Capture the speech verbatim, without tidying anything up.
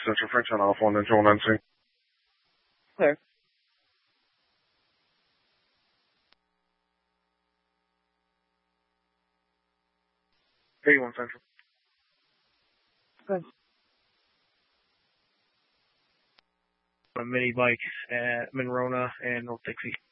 Central French on off one and Joel Nancy. Clear. eighty-one Central. Good. A mini bike at Monrona and North Dixie.